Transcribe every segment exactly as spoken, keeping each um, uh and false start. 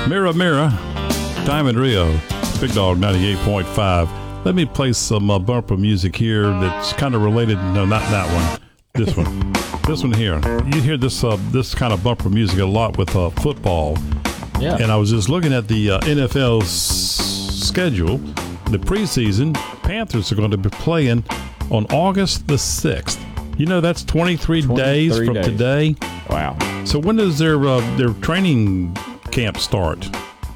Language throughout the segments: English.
Mirror, Mirror, Diamond Rio, Big Dog ninety-eight point five. Let me play some uh, bumper music here that's kind of related. No, not that one. This one. This one here. You hear this uh, this kind of bumper music a lot with uh, football. Yeah. And I was just looking at the uh, N F L's schedule. The preseason, Panthers are going to be playing on August the sixth. You know, that's twenty-three, twenty-three days from days. today. Wow. So when does their uh, their training camp start?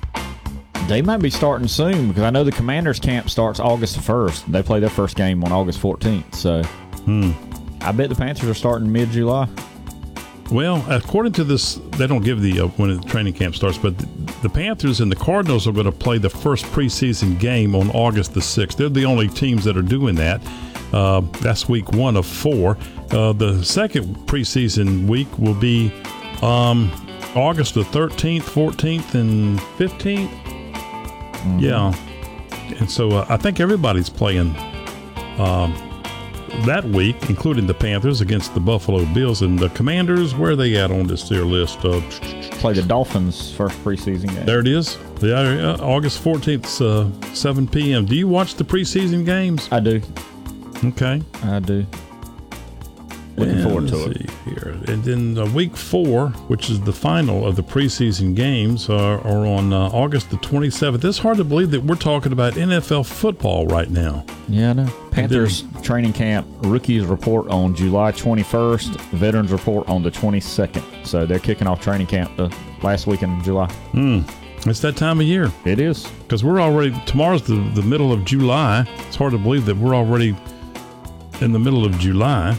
They might be starting soon because I know the Commanders camp starts August the first. They play their first game on August fourteenth. So Hmm. I bet the Panthers are starting mid-July. Well, according to this, they don't give the uh, when the training camp starts, but the, the Panthers and the Cardinals are going to play the first preseason game on August the sixth. They're the only teams that are doing that. Uh, that's week one of four. Uh, the second preseason week will be um, August the thirteenth, fourteenth, and fifteenth. Mm-hmm. Yeah. And so uh, I think everybody's playing um, that week, including the Panthers against the Buffalo Bills. And the Commanders, where are they at on this their list? Uh, Play the Dolphins' first preseason game. there it is. Yeah, uh, August fourteenth, uh, seven p.m. Do you watch the preseason games? I do. Okay. I do. Looking And forward to let's it. see here. And then uh, week four, which is the final of the preseason games, uh, are on uh, August the twenty-seventh. It's hard to believe that we're talking about N F L football right now. Yeah, I know. Panthers training camp, rookies report on July twenty-first, veterans report on the twenty-second. So they're kicking off training camp the last week in July. Hmm. It's that time of year. It is. Because we're already, tomorrow's the, the middle of July. It's hard to believe that we're already in the middle of July.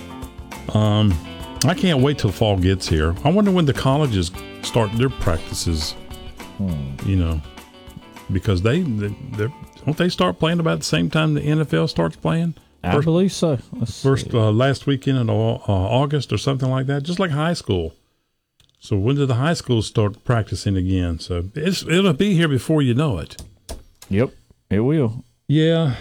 Um, I can't wait till fall gets here. I wonder when the colleges start their practices, Hmm. you know, because they, they they're, don't they start playing about the same time the N F L starts playing? I First, believe so. Let's first see. uh, last weekend in uh, August or something like that, just like high school. So when do the high schools start practicing again? So it's, it'll be here before you know it. Yep, it will. Yeah,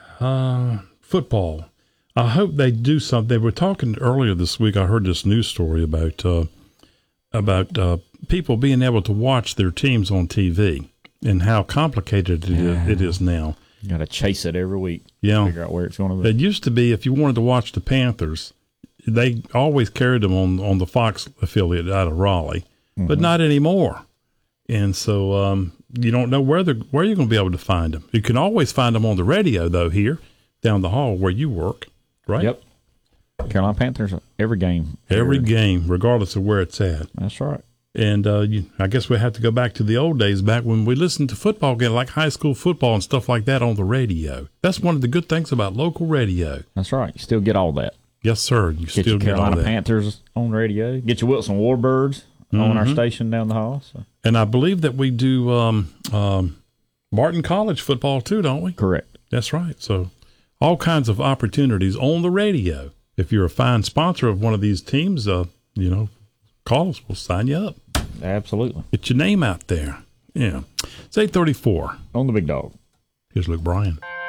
uh, football. I hope they do something. They were talking earlier this week. I heard this news story about uh, about uh, people being able to watch their teams on T V and how complicated it, Yeah. is, it is now. You got to chase it every week. Yeah, Figure out where it's going to be. it used to be if you wanted to watch the Panthers, they always carried them on, on the Fox affiliate out of Raleigh, mm-hmm. but not anymore. And so um, you don't know where they're, where you're going to be able to find them. You can always find them on the radio, though, here down the hall where you work, right? Yep. Carolina Panthers, every game. Every game, regardless of where it's at. That's right. And uh, you, I guess we have to go back to the old days, back when we listened to football game, like high school football and stuff like that on the radio. That's one of the good things about local radio. That's right. You still get all that. Yes, sir. You Get still your get all Carolina that. Panthers on radio. Get your Wilson Warbirds on our Mhm. station down the hall. So. And I believe that we do um, um, Barton College football too, don't we? Correct. That's right. So all kinds of opportunities on the radio. If you're a fine sponsor of one of these teams, uh, you know, call us. We'll sign you up. Absolutely. Get your name out there. Yeah. It's eight thirty-four. On the Big Dog. Here's Luke Bryan.